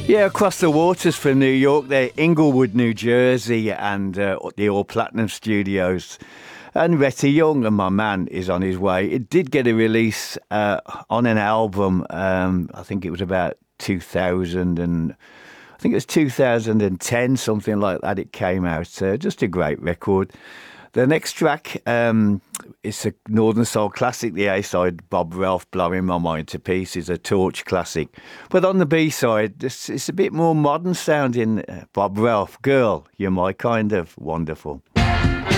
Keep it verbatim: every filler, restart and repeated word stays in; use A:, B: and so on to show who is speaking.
A: Yeah, across the waters from New York, they're Inglewood, New Jersey, and uh, the All Platinum Studios. And Retty Young, and my man, is on his way. It did get a release uh, on an album. Um, I think it was about two thousand, and I think it was two thousand ten, something like that. It came out. Uh, just a great record. The next track, um, it's a Northern Soul classic, the A-side, Bob Ralph, Blowing My Mind to Pieces, a Torch classic. But on the B-side, it's, it's a bit more modern sounding. uh, Bob Ralph, Girl, You're My Kind of Wonderful.